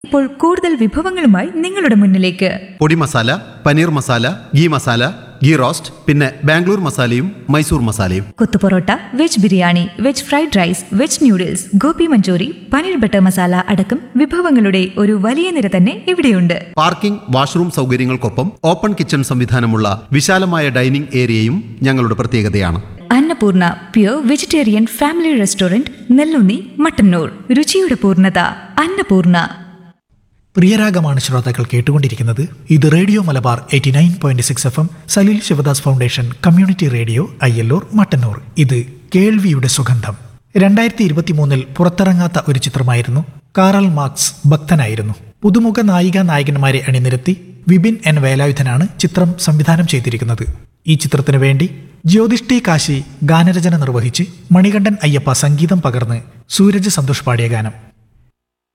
ഇപ്പോൾ കൂടുതൽ വിഭവങ്ങളുമായി നിങ്ങളുടെ മുന്നിലേക്ക് പൊടി മസാല, പനീർ മസാല, ഗീ മസാല, ഗീ റോസ്റ്റ്, പിന്നെ ബാംഗ്ലൂർ മസാലയും മൈസൂർ മസാലയും. Kothu parotta, veg biryani, veg fried rice, veg noodles, Gopi Manchurian, paneer butter masala അടക്കം വിഭവങ്ങളുടെ ഒരു വലിയ നിര തന്നെ ഇവിടെയുണ്ട്. പാർക്കിംഗ്, വാഷ്റൂം സൗകര്യങ്ങൾക്കൊപ്പം ഓപ്പൺ കിച്ചൺ സംവിധാനമുള്ള വിശാലമായ ഡൈനിംഗ് ഏരിയയും ഞങ്ങളുടെ പ്രത്യേകതയാണ്. Annapurna pure vegetarian family restaurant, Nelloonni, Mattannur. രുചിയുടെ പൂർണ്ണത അന്നപൂർണ. പ്രിയരാഗമാണ് ശ്രോതാക്കൾ കേട്ടുകൊണ്ടിരിക്കുന്നത്. ഇത് radio Malabar 89.6 FM, Saleel Sivadas foundation community radio, Ayyallur, Mattannur. ഇത് കേൾവിയുടെ സുഗന്ധം. 2023 പുറത്തിറങ്ങാത്ത ഒരു ചിത്രമായിരുന്നു കാറൽ മാർക്സ് ഭക്തനായിരുന്നു. പുതുമുഖ നായികനായകന്മാരെ അണിനിരത്തി വിപിൻ എൻ വേലായുധനാണ് ചിത്രം സംവിധാനം ചെയ്തിരിക്കുന്നത്. ഈ ചിത്രത്തിനു വേണ്ടി ജ്യോതിഷ് ടി കാശി ഗാനരചന നിർവഹിച്ച് മണികണ്ഠൻ അയ്യപ്പ സംഗീതം പകർന്ന് സൂരജ് സന്തോഷ് പാടിയ ഗാനം